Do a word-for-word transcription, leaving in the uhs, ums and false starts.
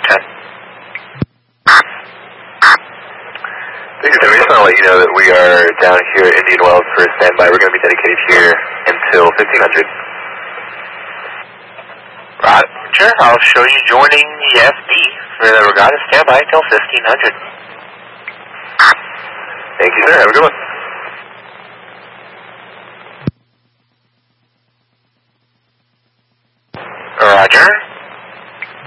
ten. Thank you, Tim. I just want to let you know that we are down here at Indian Wells for standby. We're going to be dedicated here until fifteen hundred. Roger, I'll show you joining the F D for the regatta standby until fifteen hundred. Thank you, sir. Have a good one. Roger.